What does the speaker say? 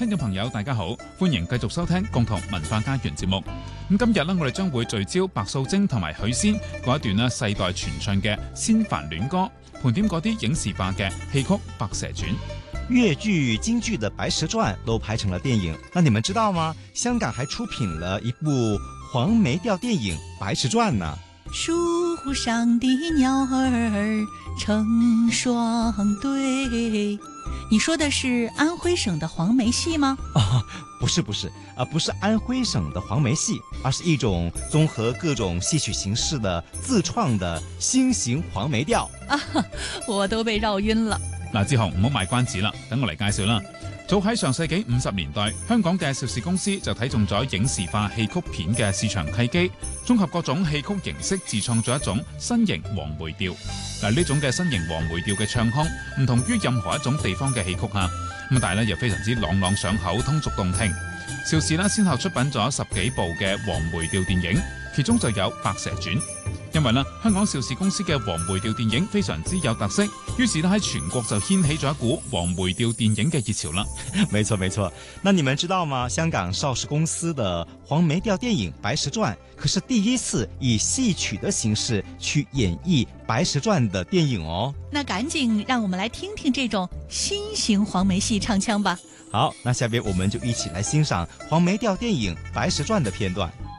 聽眾朋友大家好，歡迎繼續收聽共同文化家園節目。咁今日呢，我哋將會聚焦白素貞同埋許仙嗰一段世代傳唱嘅仙凡戀歌，盤點嗰啲影視化嘅戲曲《白蛇傳》。 粵劇、京劇的《白蛇傳》都拍成了電影，那你們知道嗎？香港還出品了一部黃梅調電影《白蛇傳》呢。 樹上的鳥兒成雙對，你說的是安徽省的黃梅戲嗎？ 不是，不是安徽省的黃梅戲，而是一種綜合各種戲曲形式的自創的新型黃梅調。 我都被繞暈了。 嗱，志雄唔好賣關子啦，等我嚟介紹啦。早喺上世紀50年代，香港嘅邵氏公司就睇中咗影視化戲曲片嘅市場契機，綜合各種戲曲形式，自創咗一種新型黃梅調。嗱，呢種嘅新型黃梅調嘅唱腔，唔同於任何一種地方嘅戲曲嚇，咁但係咧又非常之朗朗上口，通俗動聽。邵氏呢先後出品咗10幾部嘅黃梅調電影，其中就有《白蛇傳》。因為呢，香港邵氏公司嘅黃梅調電影非常之有特色，於是呢喺全國就掀起咗一股黃梅調電影嘅熱潮啦。 沒錯，那你們知道嗎？香港邵氏公司的黃梅調電影《白蛇傳》可是第一次以戲曲的形式去演繹《白蛇傳》的電影哦。 那趕緊讓我們來聽聽這種新型黃梅戲唱腔吧。 好，那下邊我們就一起來欣賞黃梅調電影《白蛇傳》的片段。